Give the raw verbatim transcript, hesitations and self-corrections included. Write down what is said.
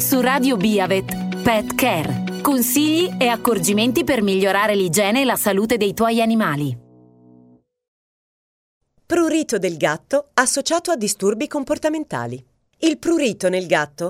Su Radio Biavet, Pet Care. Consigli e accorgimenti per migliorare l'igiene e la salute dei tuoi animali. Prurito del gatto associato a disturbi comportamentali. Il prurito nel gatto